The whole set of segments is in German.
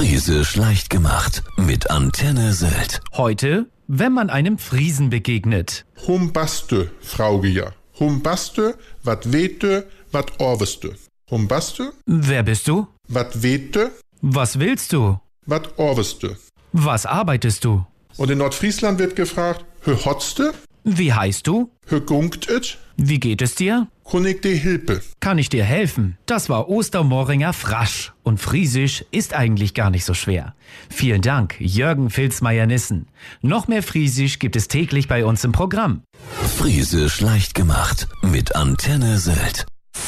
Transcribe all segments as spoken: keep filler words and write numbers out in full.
Friesisch leicht gemacht mit Antenne Sylt. Heute, wenn man einem Friesen begegnet. Hum baste, Fraugeja. Hum baste, wat wete, wat orweste. Hum baste, Wer bist du? wat wete, Was willst du? wat orweste. Was arbeitest du? Und in Nordfriesland wird gefragt, hö hotste, Wie heißt du? hö gungt et, Wie geht es dir? kunnig de Hilpe. Kann ich dir helfen? Das war Ostermoringer Frasch. Und Friesisch ist eigentlich gar nicht so schwer. Vielen Dank, Jürgen Filzmeier-Nissen. Noch mehr Friesisch gibt es täglich bei uns im Programm. Friesisch leicht gemacht mit Antenne Sylt.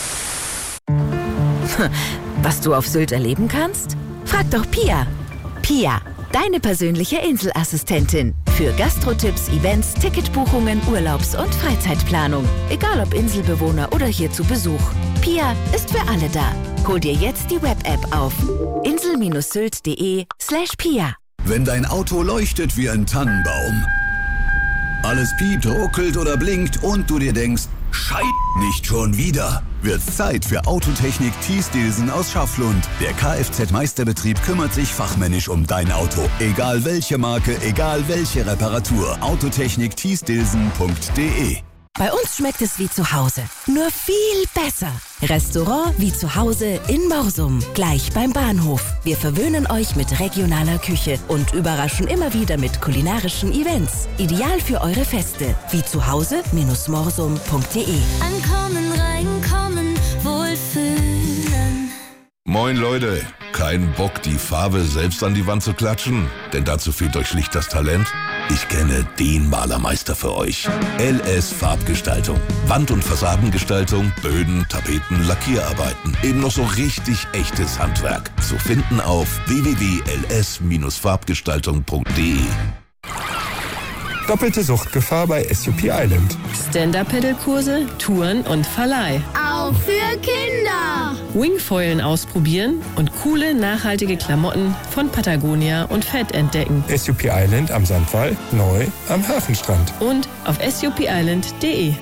Was du auf Sylt erleben kannst? Frag doch Pia. Pia, deine persönliche Inselassistentin. Für Gastrotipps, Events, Ticketbuchungen, Urlaubs- und Freizeitplanung. Egal ob Inselbewohner oder hier zu Besuch. Pia ist für alle da. Hol dir jetzt die Web-App auf insel-sylt.de slash Pia. Wenn dein Auto leuchtet wie ein Tannenbaum, alles piept, ruckelt oder blinkt und du dir denkst, Scheiße, nicht schon wieder, wird's Zeit für Autotechnik Thiesdelsen aus Schafflund. Der Kfz-Meisterbetrieb kümmert sich fachmännisch um dein Auto. Egal welche Marke, egal welche Reparatur. Autotechnik Thiesdelsen punkt de. Bei uns schmeckt es wie zu Hause, nur viel besser. Restaurant wie zu Hause in Morsum, gleich beim Bahnhof. Wir verwöhnen euch mit regionaler Küche und überraschen immer wieder mit kulinarischen Events. Ideal für eure Feste, wie zu Hause morsum punkt de. Ankommen, reinkommen, wohlfühlen. Moin Leute, kein Bock, die Farbe selbst an die Wand zu klatschen? Denn dazu fehlt euch schlicht das Talent? Ich kenne den Malermeister für euch. L S Farbgestaltung. Wand- und Fassadengestaltung, Böden, Tapeten, Lackierarbeiten. Eben noch so richtig echtes Handwerk. Zu finden auf w w w punkt l s farbgestaltung punkt de. Doppelte Suchtgefahr bei S U P Island. Stand-Up-Pedal-Kurse, Touren und Verleih. Auch für Kinder. Wingfoilen ausprobieren und coole, nachhaltige Klamotten von Patagonia und Fett entdecken. S U P Island am Sandwall, neu am Hafenstrand. Und auf s u p island punkt de.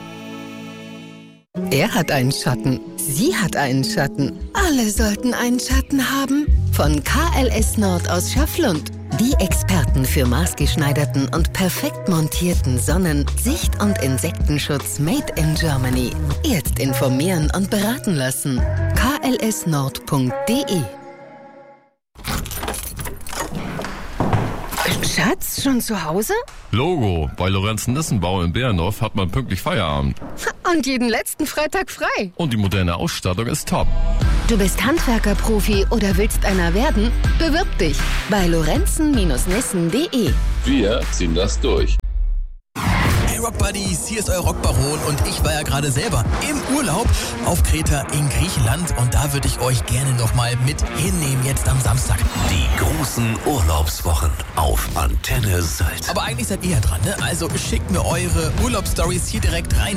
Er hat einen Schatten, sie hat einen Schatten. Alle sollten einen Schatten haben. Von K L S Nord aus Schafflund. Die Experten für maßgeschneiderten und perfekt montierten Sonnen-, Sicht- und Insektenschutz made in Germany. Jetzt informieren und beraten lassen. k l s nord punkt de. Schatz, schon zu Hause? Logo, bei Lorenzen-Nissenbau in Bärendorf hat man pünktlich Feierabend. Und jeden letzten Freitag frei. Und die moderne Ausstattung ist top. Du bist Handwerkerprofi oder willst einer werden? Bewirb dich bei lorenzen-nissen punkt de. Wir ziehen das durch. Hey Rock Buddies, hier ist euer Rockbaron und ich war ja gerade selber im Urlaub auf Kreta in Griechenland und da würde ich euch gerne noch mal mit hinnehmen jetzt am Samstag. Die großen Urlaubswochen auf Antenne Sylt. Aber eigentlich seid ihr ja dran, ne? Also schickt mir eure Urlaubsstories hier direkt rein